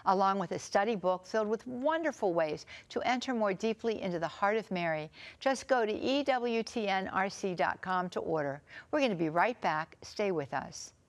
along with a study book filled with wonderful ways to enter more deeply into the heart of Mary. Just go to EWTNRC.com to order. We're going to be right back. Stay with us.